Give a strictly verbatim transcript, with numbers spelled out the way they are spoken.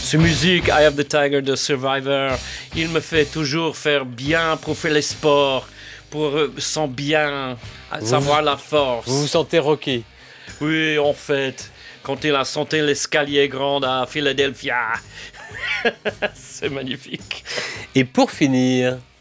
Ce musique, Eye of the Tiger de Survivor, il me fait toujours faire bien pour faire les sports, pour euh, sentir bien, Vous savoir vous- la force. Vous vous sentez rocké. Oui, en fait, quand il a sauté l'escalier grand à Philadelphia, c'est magnifique. Et pour finir,